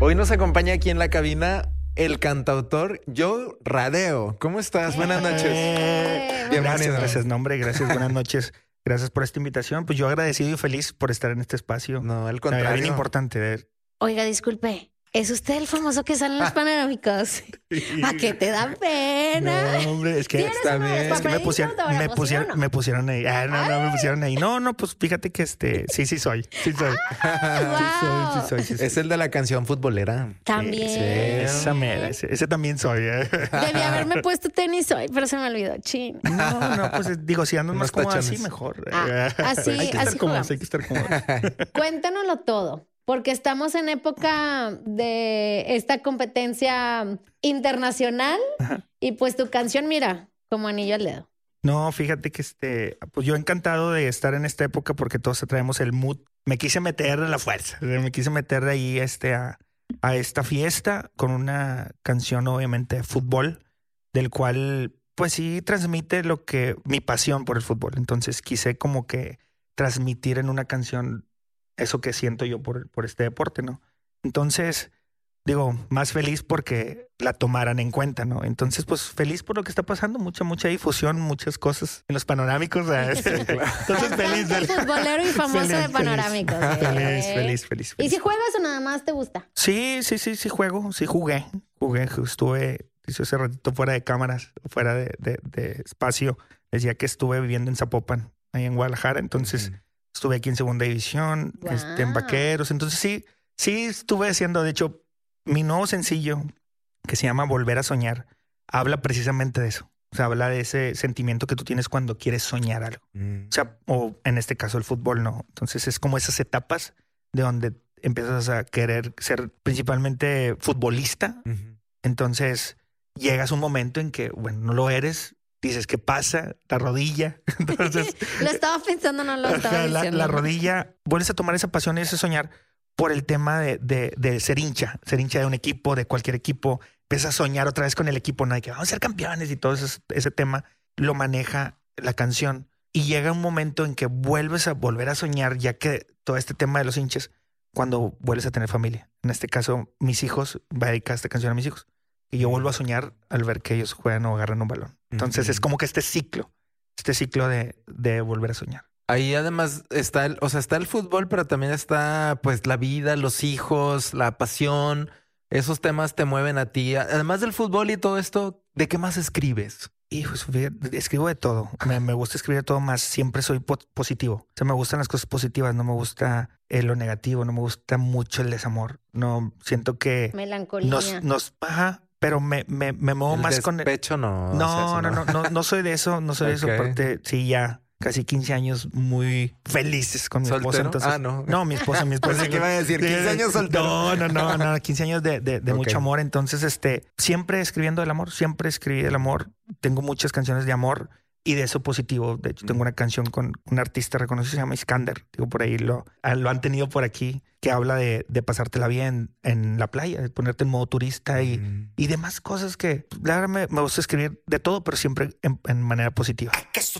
Hoy nos acompaña aquí en la cabina el cantautor Joe Radeo. ¿Cómo estás? Buenas noches. Bienvenido. Gracias, nombre. Gracias, buenas noches. Gracias por esta invitación. Pues yo agradecido y feliz por estar en este espacio. No, al contrario. Bien importante. Oiga, disculpe. ¿Es usted el famoso que sale en los panorámicos? ¿A qué te da pena? No, hombre, es que ¿Sí está bien. Es que me pusieron ahí. Me pusieron ahí. No, pues fíjate que sí soy. Sí soy. Wow. Es el de la canción futbolera. También. Sí, esa mera. Ese también soy. Debí haberme puesto tenis hoy, pero se me olvidó. Chin. No, pues digo, si andas más cómodo así, mejor. Así, hay que estar cómodos, hay que estar cómodos. Cuéntanoslo todo. Porque estamos en época de esta competencia internacional. Ajá. Y pues tu canción, mira, como anillo al dedo. No, fíjate que pues yo encantado de estar en esta época porque todos traemos el mood. Me quise meter a la fuerza, me quise meter ahí a esta fiesta con una canción obviamente de fútbol, del cual pues sí transmite mi pasión por el fútbol. Entonces quise como que transmitir en una canción eso que siento yo por este deporte, ¿no? Entonces, digo, más feliz porque la tomaran en cuenta, ¿no? Entonces, pues feliz por lo que está pasando, mucha difusión, muchas cosas en los panorámicos. Entonces, feliz. Futbolero y famoso de panorámicos. Feliz. ¿Y si juegas o nada más te gusta? Sí, juego, sí jugué. Estuve, hace ratito fuera de cámaras, fuera de espacio. Decía que estuve viviendo en Zapopan, ahí en Guadalajara, entonces... Estuve aquí en segunda división, wow. En Vaqueros. Entonces sí estuve haciendo, de hecho, mi nuevo sencillo que se llama Volver a Soñar, habla precisamente de eso. O sea, habla de ese sentimiento que tú tienes cuando quieres soñar algo. O sea, o en este caso el fútbol, ¿no? Entonces es como esas etapas de donde empiezas a querer ser principalmente futbolista. Entonces llegas a un momento en que, bueno, no lo eres. Dices, ¿qué pasa? La rodilla. Entonces, lo estaba pensando, no lo estaba diciendo. La rodilla, vuelves a tomar esa pasión y ese soñar por el tema de ser hincha de un equipo, de cualquier equipo. Empiezas a soñar otra vez con el equipo, ¿no? De que vamos a ser campeones y todo ese tema lo maneja la canción. Y llega un momento en que vuelves a volver a soñar, ya que todo este tema de los hinchas, cuando vuelves a tener familia. En este caso, mis hijos, va a dedicar esta canción a mis hijos. Y yo vuelvo a soñar al ver que ellos juegan o agarran un balón. Entonces es como que este ciclo de volver a soñar. Ahí además está el fútbol, pero también está pues la vida, los hijos, la pasión. Esos temas te mueven a ti. Además del fútbol y todo esto, ¿de qué más escribes? Pues, escribo de todo. Me gusta escribir de todo, más siempre soy positivo. O sea, me gustan las cosas positivas, no me gusta lo negativo, no me gusta mucho el desamor. No, siento que... Melancolía. Nos baja. Pero me muevo más con el despecho, no. No soy de eso, no soy de eso. Aparte, sí, ya casi 15 años muy felices con mi esposa. Entonces, no, mi esposa. Pensé que iba a decir 15 años soltero. No, 15 años de mucho amor. Entonces, siempre escribiendo del amor, siempre escribí del amor. Tengo muchas canciones de amor y de eso positivo. De hecho, tengo una canción con un artista reconocido, se llama Iskander. Digo, por ahí lo han tenido por aquí, que habla de pasártela bien en la playa, de ponerte en modo turista y demás cosas que, la verdad, me gusta escribir de todo, pero siempre en manera positiva. Que eso